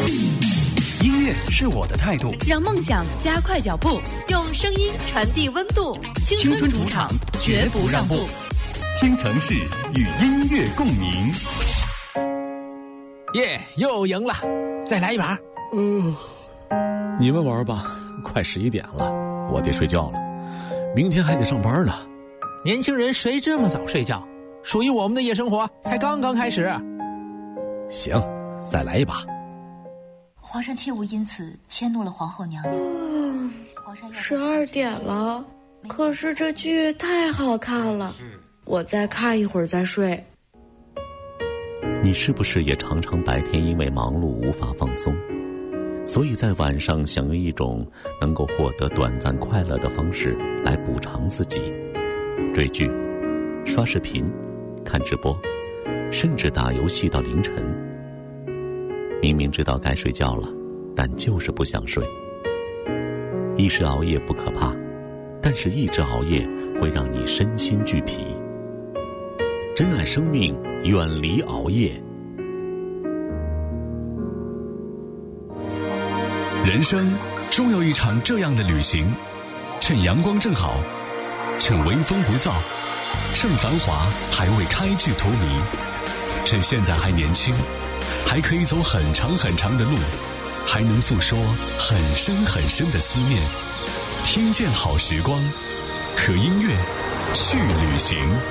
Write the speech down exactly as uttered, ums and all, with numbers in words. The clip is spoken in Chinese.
音乐是我的态度， 让梦想加快脚步， 用声音传递温度。 青春主场，绝不让步。 听城市与音乐共鸣。 耶，又赢了，再来一把。 嗯、呃，你们玩吧，快十一点了，我得睡觉了，明天还得上班呢。 年轻人谁这么早睡觉？属于我们的夜生活才刚刚开始。 行，再来一把。 皇上切勿因此迁怒了皇后娘娘。 嗯，十二点了，可是这剧太好看了，我再看一会儿再睡。 你是不是也常常白天因为忙碌无法放松，所以在晚上想用一种能够获得短暂快乐的方式来补偿自己？追剧、刷视频、看直播，甚至打游戏到凌晨。明明知道该睡觉了，但就是不想睡。一时熬夜不可怕，但是一直熬夜会让你身心俱疲。珍爱生命，远离熬夜。 人生终有一场这样的旅行，趁阳光正好，趁微风不燥，趁繁华还未开至荼蘼，趁现在还年轻，还可以走很长很长的路，还能诉说很深很深的思念。听见好时光，和音乐去旅行。